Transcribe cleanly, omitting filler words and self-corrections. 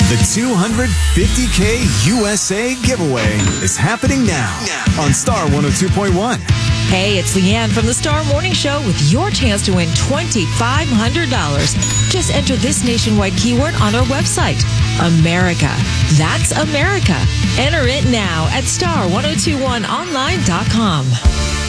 The 250K USA giveaway is happening now on Star 102.1. Hey, it's Leanne from the Star Morning Show with your chance to win $2,500. Just enter this nationwide keyword on our website, America. That's America. Enter it now at star1021online.com.